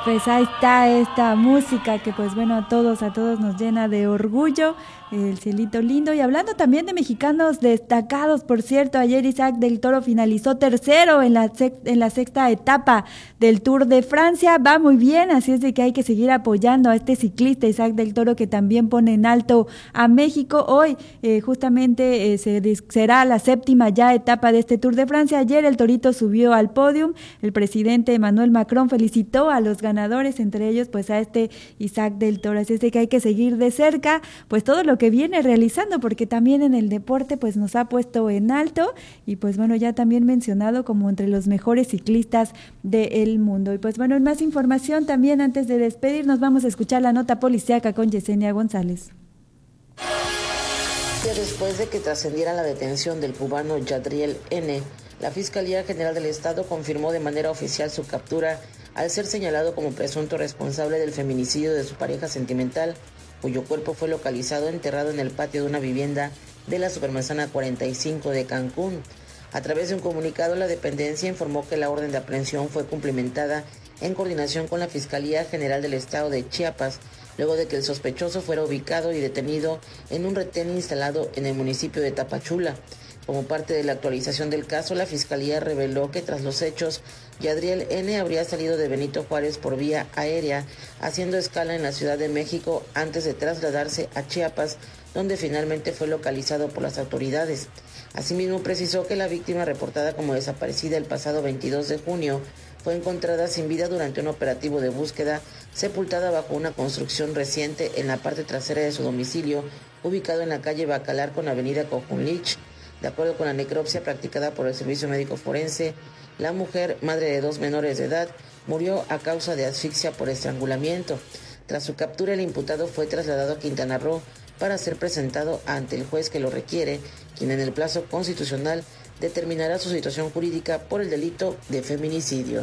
Pues ahí está esta música que pues bueno a todos nos llena de orgullo, el cielito lindo. Y hablando también de mexicanos destacados, por cierto, ayer Isaac del Toro finalizó tercero en la sexta etapa del Tour de Francia, va muy bien, así es de que hay que seguir apoyando a este ciclista Isaac del Toro que también pone en alto a México. Hoy justamente será la séptima ya etapa de este Tour de Francia. Ayer el Torito subió al podium, el presidente Emmanuel Macron felicitó a los ganadores, entre ellos pues a este Isaac del Toro, así es de que hay que seguir de cerca pues todo lo que viene realizando, porque también en el deporte pues nos ha puesto en alto y pues bueno ya también mencionado como entre los mejores ciclistas del mundo. Y pues bueno, en más información también antes de despedirnos vamos a escuchar la nota policíaca con Yesenia González. Después de que trascendiera la detención del cubano Yadriel N., la Fiscalía General del Estado confirmó de manera oficial su captura al ser señalado como presunto responsable del feminicidio de su pareja sentimental, cuyo cuerpo fue localizado enterrado en el patio de una vivienda de la Supermanzana 45 de Cancún. A través de un comunicado, la dependencia informó que la orden de aprehensión fue cumplimentada en coordinación con la Fiscalía General del Estado de Chiapas, luego de que el sospechoso fuera ubicado y detenido en un retén instalado en el municipio de Tapachula. Como parte de la actualización del caso, la Fiscalía reveló que tras los hechos, Yadriel N. habría salido de Benito Juárez por vía aérea, haciendo escala en la Ciudad de México antes de trasladarse a Chiapas, donde finalmente fue localizado por las autoridades. Asimismo, precisó que la víctima, reportada como desaparecida el pasado 22 de junio, fue encontrada sin vida durante un operativo de búsqueda, sepultada bajo una construcción reciente en la parte trasera de su domicilio, ubicado en la calle Bacalar con avenida Cojunlich. De acuerdo con la necropsia practicada por el Servicio Médico Forense, la mujer, madre de 2 menores de edad, murió a causa de asfixia por estrangulamiento. Tras su captura, el imputado fue trasladado a Quintana Roo para ser presentado ante el juez que lo requiere, quien en el plazo constitucional determinará su situación jurídica por el delito de feminicidio.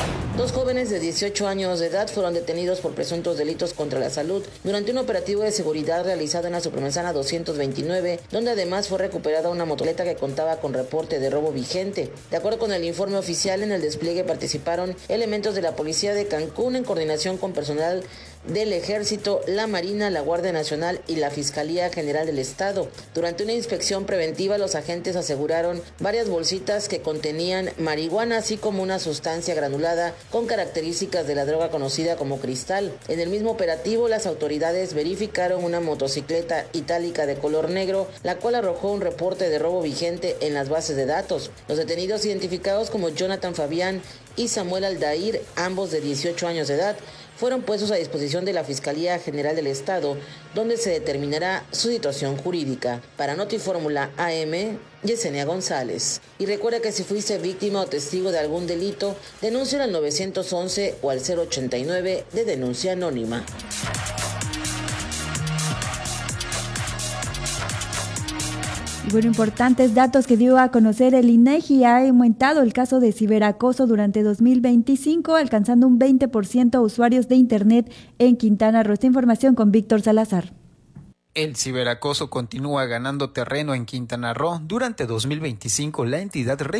2 jóvenes de 18 años de edad fueron detenidos por presuntos delitos contra la salud durante un operativo de seguridad realizado en la Supermanzana 229, donde además fue recuperada una motocicleta que contaba con reporte de robo vigente. De acuerdo con el informe oficial, en el despliegue participaron elementos de la Policía de Cancún en coordinación con personal del Ejército, la Marina, la Guardia Nacional y la Fiscalía General del Estado. Durante una inspección preventiva, los agentes aseguraron varias bolsitas que contenían marihuana, así como una sustancia granulada con características de la droga conocida como cristal. En el mismo operativo, las autoridades verificaron una motocicleta itálica de color negro, la cual arrojó un reporte de robo vigente en las bases de datos. Los detenidos, identificados como Jonathan Fabián y Samuel Aldair, ambos de 18 años de edad, fueron puestos a disposición de la Fiscalía General del Estado, donde se determinará su situación jurídica. Para Notifórmula AM, Yesenia González. Y recuerda que si fuiste víctima o testigo de algún delito, denúncialo al 911 o al 089 de denuncia anónima. Y bueno, importantes datos que dio a conocer el INEGI. Ha aumentado el caso de ciberacoso durante 2025, alcanzando un 20% de usuarios de Internet en Quintana Roo. Esta información con Víctor Salazar. El ciberacoso continúa ganando terreno en Quintana Roo. Durante 2025, la entidad